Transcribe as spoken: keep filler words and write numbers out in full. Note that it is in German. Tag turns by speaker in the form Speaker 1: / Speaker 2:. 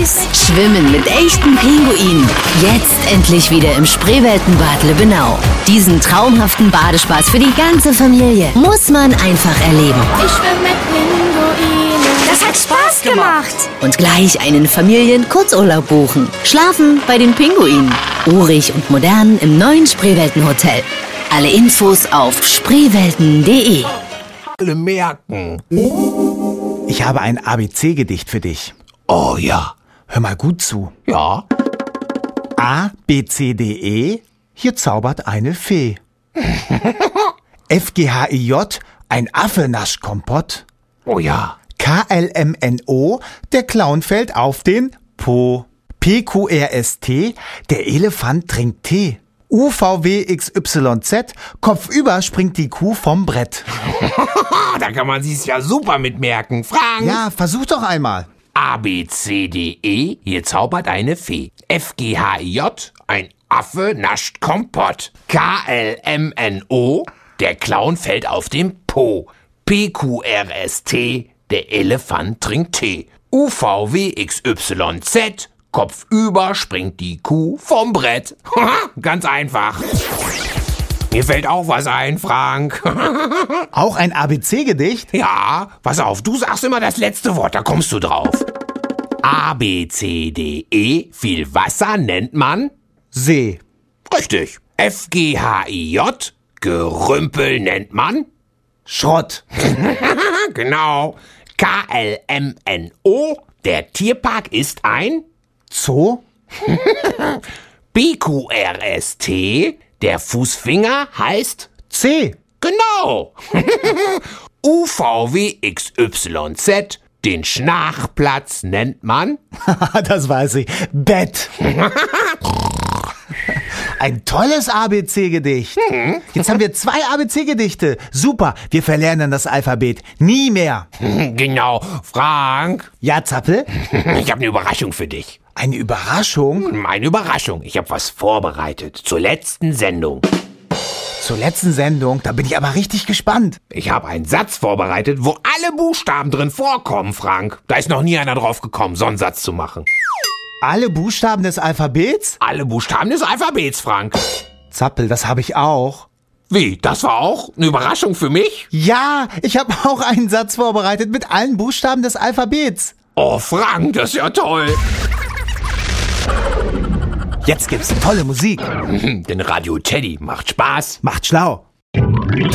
Speaker 1: süß. Schwimmen mit echten Pinguinen. Jetzt endlich wieder im Spreeweltenbad Lübbenau. Diesen traumhaften Badespaß für die ganze Familie muss man einfach erleben.
Speaker 2: Ich schwimme mit Pinguinen.
Speaker 3: Das hat Spaß gemacht.
Speaker 1: Und gleich einen Familien-Kurzurlaub buchen. Schlafen bei den Pinguinen. Urig und modern im neuen Spreeweltenhotel. Alle Infos auf spreewelten punkt de.
Speaker 4: Alle merken.
Speaker 5: Ich habe ein A B C-Gedicht für dich.
Speaker 4: Oh ja.
Speaker 5: Hör mal gut zu.
Speaker 4: Ja.
Speaker 5: A, B, C, D, E, hier zaubert eine Fee. F, G, H, I, J, ein Affe nascht Kompott.
Speaker 4: Oh ja.
Speaker 5: K, L, M, N, O, der Clown fällt auf den Po. P, Q, R, S, T, der Elefant trinkt Tee. U, V, W, X, Y, Z, kopfüber springt die Kuh vom Brett.
Speaker 4: Da kann man sich's ja super mitmerken. Frank.
Speaker 5: Ja, versuch doch einmal.
Speaker 4: A, B, C, D, E, hier zaubert eine Fee. F, G, H, I, J, ein Affe nascht Kompott. K, L, M, N, O, der Clown fällt auf den Po. P, Q, R, S, T, der Elefant trinkt Tee. U, V, W, X, Y, Z, kopfüber springt die Kuh vom Brett. Ganz einfach. Mir fällt auch was ein, Frank.
Speaker 5: Auch ein A B C-Gedicht?
Speaker 4: Ja, pass auf, du sagst immer das letzte Wort, da kommst du drauf. A, B, C, D, E, viel Wasser nennt man?
Speaker 5: See.
Speaker 4: Richtig. F, G, H, I, J, Gerümpel nennt man?
Speaker 5: Schrott.
Speaker 4: Genau. K, L, M, N, O, der Tierpark ist ein?
Speaker 5: Zoo?
Speaker 4: B, Q, R, S, T, der Fußfinger heißt?
Speaker 5: C.
Speaker 4: Genau. U, V, W, X, Y, Z, den Schnarchplatz nennt man?
Speaker 5: Das weiß ich. Bett. Ein tolles A B C-Gedicht. Jetzt haben wir zwei A B C-Gedichte. Super, wir verlernen das Alphabet. Nie mehr.
Speaker 4: Genau. Frank,
Speaker 5: Ja, Zappel?
Speaker 4: ich habe eine Überraschung für dich.
Speaker 5: Eine Überraschung?
Speaker 4: Eine Überraschung. Ich habe was vorbereitet zur letzten Sendung.
Speaker 5: Zur letzten Sendung, da bin ich aber richtig gespannt.
Speaker 4: Ich habe einen Satz vorbereitet, wo alle Buchstaben drin vorkommen, Frank. Da ist noch nie einer drauf gekommen, so einen Satz zu machen.
Speaker 5: Alle Buchstaben des Alphabets?
Speaker 4: Alle Buchstaben des Alphabets, Frank.
Speaker 5: Zappel, das habe ich auch.
Speaker 4: Wie, das war auch eine Überraschung für mich?
Speaker 5: Ja, ich habe auch einen Satz vorbereitet mit allen Buchstaben des Alphabets.
Speaker 4: Oh, Frank, das ist ja toll.
Speaker 5: Jetzt gibt's tolle Musik.
Speaker 4: Denn Radio Teddy macht Spaß.
Speaker 5: Macht schlau.